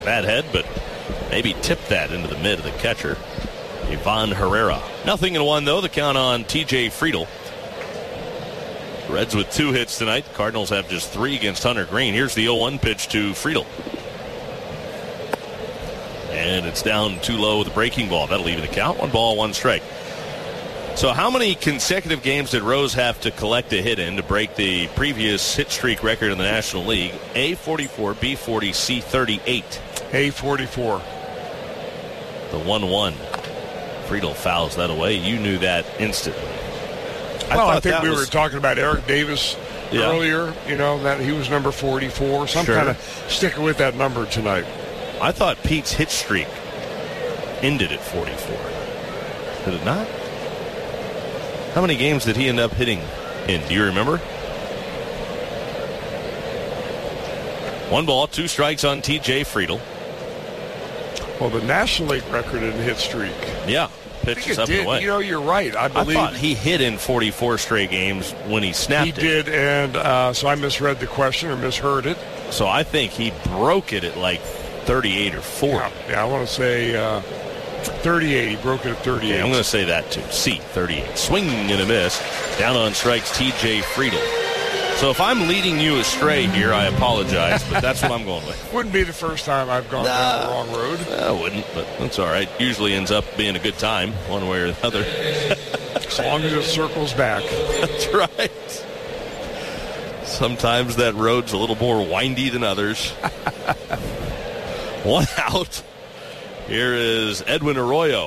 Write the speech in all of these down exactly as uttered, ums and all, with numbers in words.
Bad head, but maybe tipped that into the mid of the catcher, Ivan Herrera. Nothing in one, though. The count on T J Friedl. Reds with two hits tonight. The Cardinals have just three against Hunter Green. Here's the oh one pitch to Friedl. And it's down too low with a breaking ball. That'll even the count. One ball, one strike. So how many consecutive games did Rose have to collect a hit in to break the previous hit streak record in the National League? A, forty-four, B, forty, C, thirty-eight. A, forty-four. The one one. Friedl fouls that away. You knew that instantly. I well, I think we was... were talking about Eric Davis yeah. earlier, you know, that he was number forty-four. So I'm sure. kind of sticking with that number tonight. I thought Pete's hit streak ended at forty-four. Did it not? How many games did he end up hitting in? Do you remember? One ball, two strikes on T J Friedl. Well, the National League record in hit streak. Yeah, pitches up did. and away. You know, you're right. I believe I thought he hit in forty-four straight games when he snapped he it. He did, and uh, so I misread the question or misheard it. So I think he broke it at like thirty-eight or forty. Yeah, yeah I want to say uh, thirty-eight. He broke it at thirty-eight. Yeah, I'm going to say that too. C, thirty-eight. Swing and a miss. Down on strikes, T J Friedl. So if I'm leading you astray here, I apologize, but that's what I'm going with. Wouldn't be the first time I've gone nah, down the wrong road. I wouldn't, but that's all right. Usually ends up being a good time, one way or the other. As long as it circles back. That's right. Sometimes that road's a little more windy than others. One out. Here is Edwin Arroyo.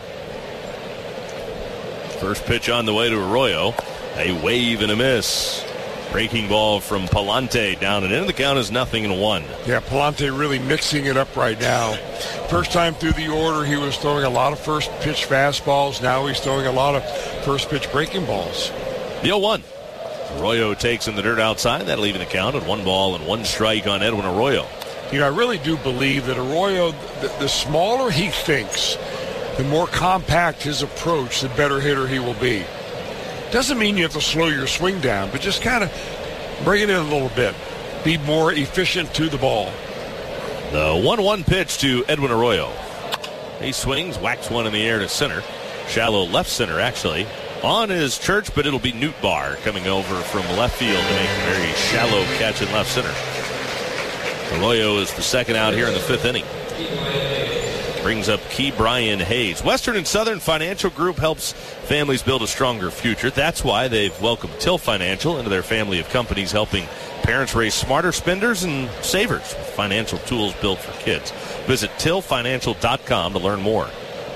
First pitch on the way to Arroyo. A wave and a miss. Breaking ball from Palante down and in. The count is nothing and one. Yeah, Palante really mixing it up right now. First time through the order, he was throwing a lot of first pitch fastballs. Now he's throwing a lot of first pitch breaking balls. The oh one. Arroyo takes in the dirt outside. That'll even the count at one ball and one strike on Edwin Arroyo. You know, I really do believe that Arroyo, the, the smaller he thinks, the more compact his approach, the better hitter he will be. Doesn't mean you have to slow your swing down, but just kind of bring it in a little bit. Be more efficient to the ball. The one one pitch to Edwin Arroyo. He swings, whacks one in the air to center. Shallow left center, actually. On is Church, but it'll be Nootbaar coming over from left field to make a very shallow catch in left center. Arroyo is the second out here in the fifth inning. Brings up Key Brian Hayes. Western and Southern Financial Group helps families build a stronger future. That's why they've welcomed Till Financial into their family of companies, helping parents raise smarter spenders and savers with financial tools built for kids. Visit till financial dot com to learn more.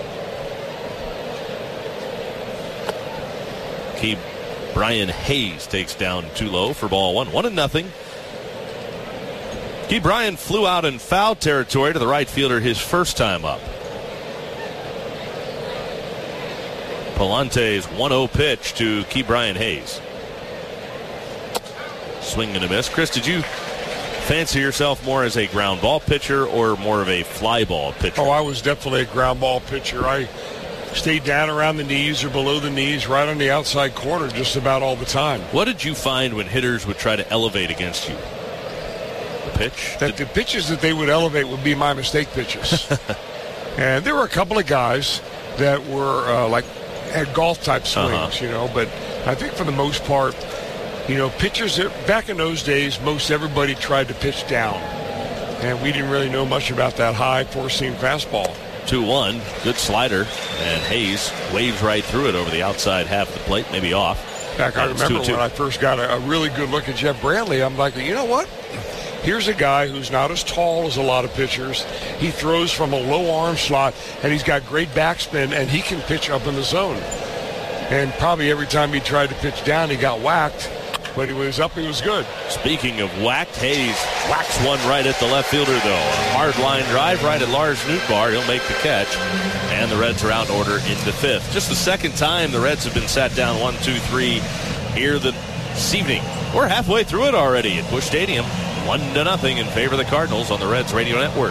Key Brian Hayes takes down too low for ball one. One and nothing. Key Brian flew out in foul territory to the right fielder his first time up. Palante's one oh pitch to Key Brian Hayes. Swing and a miss. Chris, did you fancy yourself more as a ground ball pitcher or more of a fly ball pitcher? Oh, I was definitely a ground ball pitcher. I stayed down around the knees or below the knees, right on the outside corner just about all the time. What did you find when hitters would try to elevate against you? Pitch? That the pitches that they would elevate would be my mistake pitches. And there were a couple of guys that were uh, like had golf type swings, uh-huh. you know, but I think for the most part, you know, pitchers that, back in those days, most everybody tried to pitch down. And we didn't really know much about that high four-seam fastball. two one, good slider, and Hayes waves right through it over the outside half of the plate, maybe off. In fact, I remember when I first got a, a really good look at Jeff Brantley, I'm like, you know what? Here's a guy who's not as tall as a lot of pitchers. He throws from a low arm slot, and he's got great backspin, and he can pitch up in the zone. And probably every time he tried to pitch down, he got whacked. But he was up, he was good. Speaking of whacked, Hayes whacks one right at the left fielder, though. A hard line drive right at Lars Nootbaar. He'll make the catch. And the Reds are out in order in the fifth. Just the second time the Reds have been sat down one two three here this evening. We're halfway through it already at Busch Stadium. One to nothing in favor of the Cardinals on the Reds Radio Network.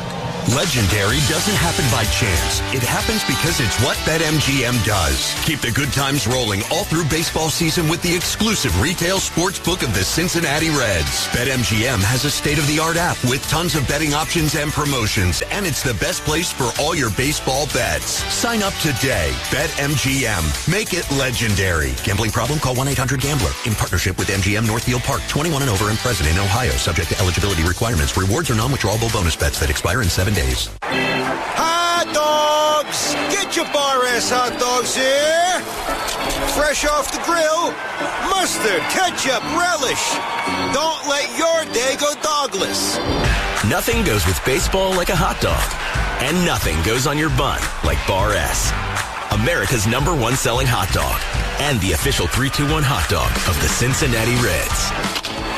Legendary doesn't happen by chance. It happens because it's what BetMGM does. Keep the good times rolling all through baseball season with the exclusive retail sports book of the Cincinnati Reds. BetMGM has a state-of-the-art app with tons of betting options and promotions, and it's the best place for all your baseball bets. Sign up today. BetMGM. Make it legendary. Gambling problem? Call one eight hundred gambler. In partnership with M G M Northfield Park. twenty-one and over and present in Ohio. Subject to eligibility requirements. Rewards are non-withdrawable bonus bets that expire in seven days. Hot dogs! Get your Bar S hot dogs here! Fresh off the grill, mustard, ketchup, relish. Don't let your day go dogless. Nothing goes with baseball like a hot dog. And nothing goes on your bun like Bar S. America's number one selling hot dog. And the official three two one hot dog of the Cincinnati Reds.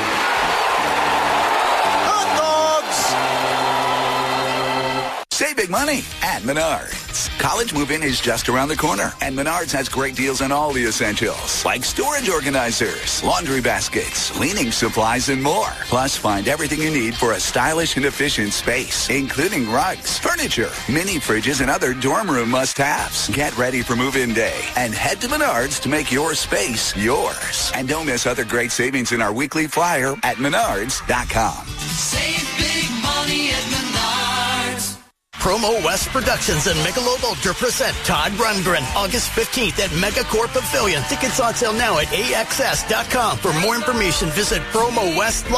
Save big money at Menards. College move-in is just around the corner, and Menards has great deals on all the essentials, like storage organizers, laundry baskets, cleaning supplies, and more. Plus, find everything you need for a stylish and efficient space, including rugs, furniture, mini fridges, and other dorm room must-haves. Get ready for move-in day and head to Menards to make your space yours. And don't miss other great savings in our weekly flyer at menards dot com. Save big money at Menards. Promo West Productions and Michelob Ultra present Todd Rundgren August fifteenth at Megacorp Pavilion. Tickets on sale now at A X S dot com. For more information, visit Promo West.